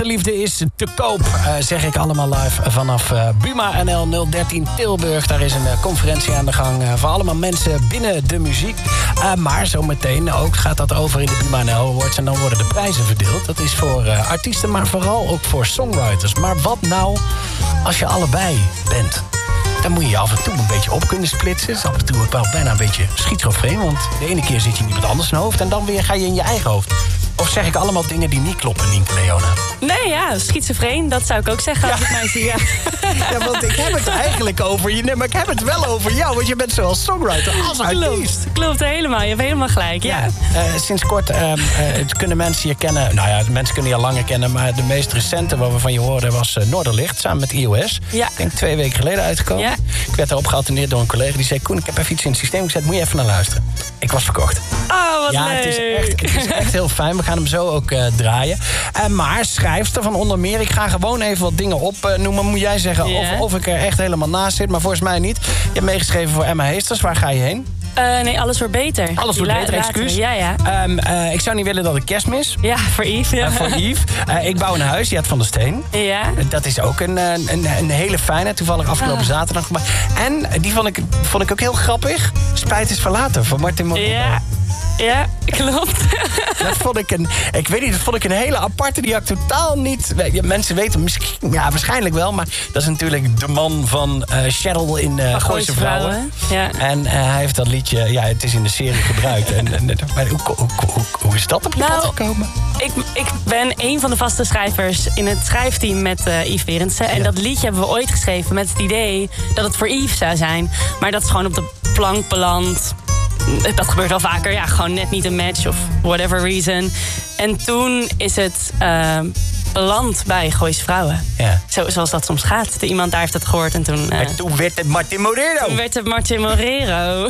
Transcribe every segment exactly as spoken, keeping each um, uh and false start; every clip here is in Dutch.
echte liefde is te koop, uh, zeg ik allemaal live vanaf uh, Buma N L nul dertien Tilburg. Daar is een uh, conferentie aan de gang uh, voor allemaal mensen binnen de muziek. Uh, maar zometeen ook gaat dat over in de Buma N L Awards en dan worden de prijzen verdeeld. Dat is voor uh, artiesten, maar vooral ook voor songwriters. Maar wat nou als je allebei bent? Dan moet je je af en toe een beetje op kunnen splitsen. Dat is af en toe ook wel bijna een beetje schizofreen. Want de ene keer zit je in iemand anders in hoofd en dan weer ga je in je eigen hoofd. Of zeg ik allemaal dingen die niet kloppen, Nienke Leona? Nee, ja, schizofreen, dat zou ik ook zeggen als ja. ik mij zie. Ja. ja, want ik heb het eigenlijk over je, nee, maar ik heb het wel over jou. Want je bent zowel songwriter als artiest. Klopt, klopt helemaal. Je hebt helemaal gelijk, ja. ja uh, sinds kort uh, uh, kunnen mensen je kennen. Nou ja, mensen kunnen je al langer kennen. Maar de meest recente waar we van je hoorden was uh, Noorderlicht. Samen met I O S. Ja. Ik denk twee weken geleden uitgekomen. Ja. Ik werd erop geattendeerd door een collega die zei... Koen, ik heb even iets in het systeem gezet. Moet je even naar luisteren. Ik was verkocht. Oh, wat ja, leuk. Het is, echt, het is echt heel fijn. We gaan hem zo ook uh, draaien. Uh, maar schrijfster van onder meer. Ik ga gewoon even wat dingen opnoemen. Uh, Moet jij zeggen yeah. of, of ik er echt helemaal naast zit. Maar volgens mij niet. Je hebt meegeschreven voor Emma Heesters. Waar ga je heen? Uh, nee, alles wordt beter. Alles wordt beter, excuus. Ja, ja. Um, uh, ik zou niet willen dat ik kerst mis. Ja, voor Yves. Ja. Uh, voor Yves. Uh, ik bouw een huis, Jet van der Steen. Ja. Uh, dat is ook een, een, een hele fijne, toevallig afgelopen ah. zaterdag. En die vond ik, vond ik ook heel grappig. Spijt is verlaten, van Martin Moreno. Ja. Ja, klopt. Dat vond ik een, ik weet niet, dat vond ik een hele aparte, die had ik totaal niet... Ja, mensen weten misschien, ja, waarschijnlijk wel, maar dat is natuurlijk de man van uh, Cheryl in uh, Gooise Vrouwen. Ja. En uh, hij heeft dat liedje, ja, het is in de serie gebruikt. en, en, maar hoe, hoe, hoe, hoe is dat op je nou, pad gekomen? Ik, ik ben een van de vaste schrijvers in het schrijfteam met uh, Yves Berendsen. En ja. dat liedje hebben we ooit geschreven met het idee dat het voor Yves zou zijn. Maar dat is gewoon op de plank beland. Dat gebeurt wel vaker, ja, gewoon net niet een match of whatever reason. En toen is het uh, beland bij Gooise Vrouwen. Ja. Zo, zoals dat soms gaat. De, iemand daar heeft het gehoord en toen... Uh, en toen werd het Martin Moreno. Toen werd het Martin Moreno.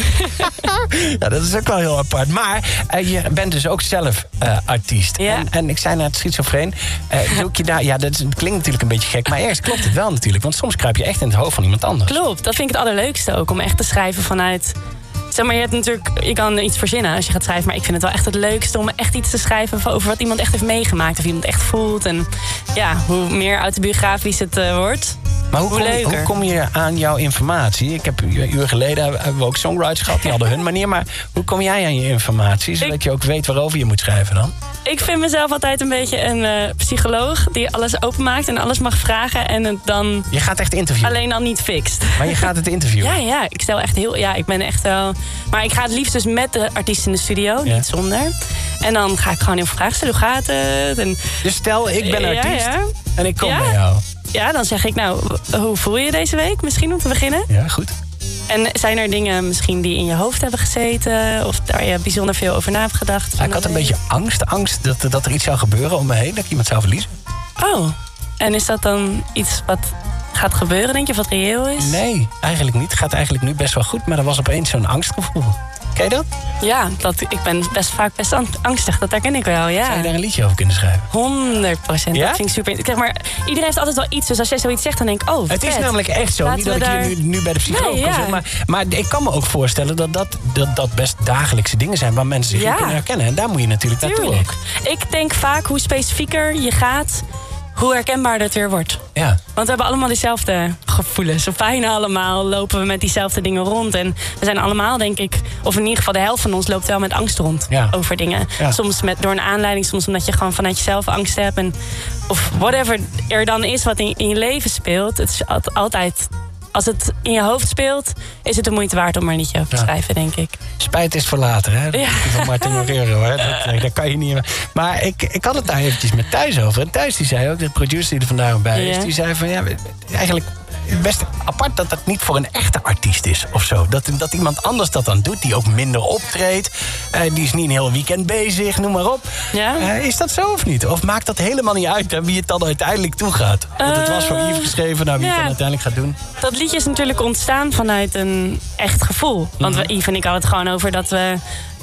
Ja, dat is ook wel heel apart. Maar uh, je bent dus ook zelf uh, artiest. Ja. En, en ik zei net schizofreen. Uh, doe ik je daar, ja, dat, is, dat klinkt natuurlijk een beetje gek. Maar ergens klopt het wel natuurlijk. Want soms kruip je echt in het hoofd van iemand anders. Klopt, dat vind ik het allerleukste ook. Om echt te schrijven vanuit... Zeg maar, je hebt natuurlijk, je kan iets verzinnen als je gaat schrijven, maar ik vind het wel echt het leukste om echt iets te schrijven over wat iemand echt heeft meegemaakt, of iemand echt voelt. En ja, hoe meer autobiografisch het uh, wordt, maar hoe, hoe kom, leuker. Hoe kom je aan jouw informatie? Ik heb een uur geleden hebben we ook songwriters gehad, die hadden hun manier. Maar hoe kom jij aan je informatie, zodat ik, je ook weet waarover je moet schrijven dan? Ik vind mezelf altijd een beetje een uh, psycholoog die alles openmaakt en alles mag vragen en het dan... Je gaat echt interviewen? Alleen dan niet fixt. Maar je gaat het interviewen? Ja, ja. Ik stel echt heel... Ja, ik ben echt wel... Maar ik ga het liefst dus met de artiest in de studio, ja. niet zonder. En dan ga ik gewoon heel veel vragen stellen. Hoe gaat het? En... Dus stel, ik ben artiest ja, ja. en ik kom ja. bij jou. Ja, dan zeg ik, nou, hoe voel je deze week misschien om te beginnen? Ja, goed. En zijn er dingen misschien die in je hoofd hebben gezeten? Of daar je bijzonder veel over na hebt gedacht? Ja, ik had een beetje angst. Angst dat, dat er iets zou gebeuren om me heen. Dat ik iemand zou verliezen. Oh, en is dat dan iets wat gaat gebeuren, denk je? Wat reëel is? Nee, eigenlijk niet. Het gaat eigenlijk nu best wel goed. Maar er was opeens zo'n angstgevoel. Ken je dat? Ja, dat, ik ben best vaak best angstig. Dat herken ik wel, ja. Zou je daar een liedje over kunnen schrijven? honderd procent. Ja? Dat vind ik super. Zeg maar, iedereen heeft altijd wel iets. Dus als jij zoiets zegt, dan denk ik, oh, het is vet. namelijk echt zo. Laten niet dat ik daar... je nu, nu bij de psycholoog nee, kan ja. zeggen. Maar, maar ik kan me ook voorstellen dat dat, dat dat best dagelijkse dingen zijn waar mensen zich ja. in kunnen herkennen. En daar moet je natuurlijk naartoe ook. Ik denk vaak hoe specifieker je gaat, hoe herkenbaarder het weer wordt. Ja. Want we hebben allemaal dezelfde gevoelens. Of bijna allemaal lopen we met diezelfde dingen rond. En we zijn allemaal, denk ik, of in ieder geval de helft van ons loopt wel met angst rond ja. over dingen. Ja. Soms met, door een aanleiding, soms omdat je gewoon vanuit jezelf angst hebt. En, of whatever er dan is wat in, in je leven speelt. Het is altijd... Als het in je hoofd speelt, is het de moeite waard om er niet over te ja. schrijven, denk ik. Spijt is voor later, hè? Ja. Van Martin Moreno, hè? Dat, dat kan je niet meer. Maar ik, ik had het daar eventjes met Thijs over. En Thijs die zei ook, de producer die er vandaag ook bij is... Ja. die zei van, ja, eigenlijk best apart dat dat niet voor een echte artiest is of zo. Dat, dat iemand anders dat dan doet, die ook minder optreedt. Uh, die is niet een heel weekend bezig, noem maar op. Ja? Uh, is dat zo of niet? Of maakt dat helemaal niet uit hè, wie het dan uiteindelijk toegaat? Want het was voor Yves geschreven, nou wie ja. het dan uiteindelijk gaat doen. Dat liedje is natuurlijk ontstaan vanuit een echt gevoel. Want we, Yves en ik hadden het gewoon over dat we...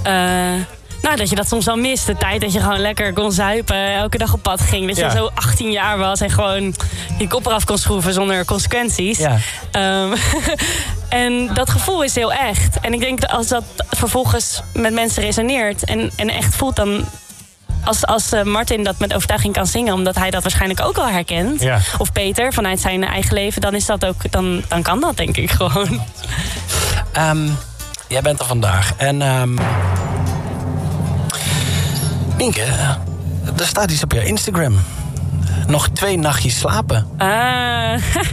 Uh, Nou, dat je dat soms wel mist. De tijd dat je gewoon lekker kon zuipen, elke dag op pad ging. Dat je ja. zo achttien jaar was en gewoon je kop eraf kon schroeven zonder consequenties. Ja. Um, en dat gevoel is heel echt. En ik denk dat als dat vervolgens met mensen resoneert en, en echt voelt, dan... als, als uh, Martin dat met overtuiging kan zingen, omdat hij dat waarschijnlijk ook al herkent. Ja. Of Peter vanuit zijn eigen leven, dan is dat ook, dan, dan kan dat denk ik gewoon. Um, jij bent er vandaag. En um, Nienke, er staat iets op je Instagram. Nog twee nachtjes slapen. Ah.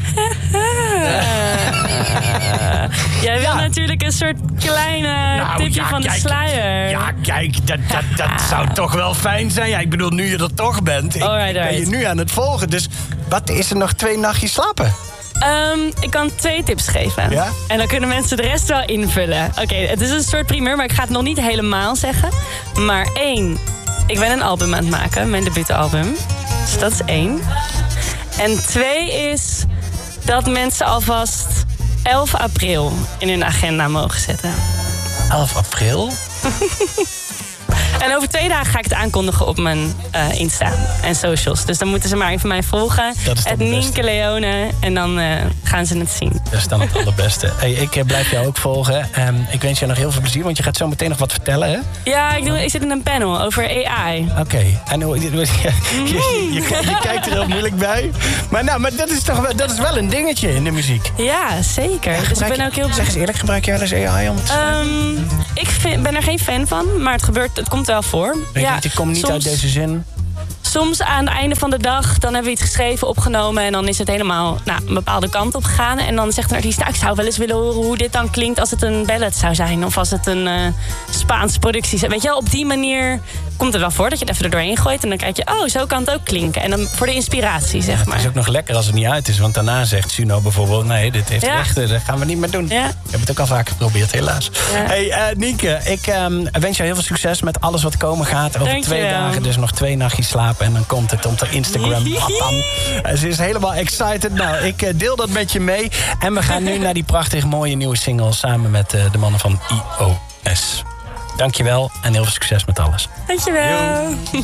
Jij wil ja. natuurlijk een soort kleine nou, tipje ja, van kijk, de sluier. Ja, kijk, dat, dat, dat ah. zou toch wel fijn zijn. Ja, ik bedoel, nu je er toch bent. Ik alright, ben alright. je nu aan het volgen. Dus wat is er nog twee nachtjes slapen? Um, ik kan twee tips geven. Ja? En dan kunnen mensen de rest wel invullen. Oké, okay, het is een soort primeur, maar ik ga het nog niet helemaal zeggen. Maar één, ik ben een album aan het maken, mijn debuutalbum. Dus dat is één. En twee is dat mensen alvast elf april in hun agenda mogen zetten. elf april? En over twee dagen ga ik het aankondigen op mijn uh, Insta en socials. Dus dan moeten ze maar even mij volgen. Het Nienke Leone. En dan uh, gaan ze het zien. Dat is dan het allerbeste. Hey, ik uh, blijf jou ook volgen. Um, ik wens je nog heel veel plezier, want je gaat zo meteen nog wat vertellen, hè? Ja, ik, doe, ik zit in een panel over A I. Oké. Okay. En je, je, je, je, je kijkt er heel moeilijk bij. Maar, nou, maar dat is toch wel, dat is wel een dingetje in de muziek. Ja, zeker. Ja, dus ik ben ook heel... Zeg eens eerlijk, gebruik jij dus A I om te um, Ik vind, ben er geen fan van, maar het gebeurt, het komt wel voor. Ja, je komt niet soms, uit deze zin. Soms aan het einde van de dag, dan hebben we iets geschreven, opgenomen en dan is het helemaal nou, een bepaalde kant op gegaan. En dan zegt een artiest, nou, ik zou wel eens willen horen hoe dit dan klinkt als het een ballad zou zijn. Of als het een uh, Spaanse productie is. Weet je wel, op die manier komt het wel voor dat je het even er doorheen gooit. En dan kijk je, oh, zo kan het ook klinken. En dan voor de inspiratie, zeg maar. Het is ook nog lekker als het niet uit is. Want daarna zegt Suno bijvoorbeeld, nee, dit heeft ja. rechten. Dat gaan we niet meer doen. Ja. Ik heb het ook al vaak geprobeerd, helaas. Ja. Hey, uh, Nienke, ik um, wens jou heel veel succes met alles wat komen gaat. Over Dank twee je dagen, dus nog twee nachtjes slapen. En dan komt het op de Instagram. Ze is helemaal excited. Nou, ik uh, deel dat met je mee. En we gaan nu naar die prachtig mooie nieuwe single samen met uh, de mannen van I O S. Dankjewel en heel veel succes met alles. Dankjewel.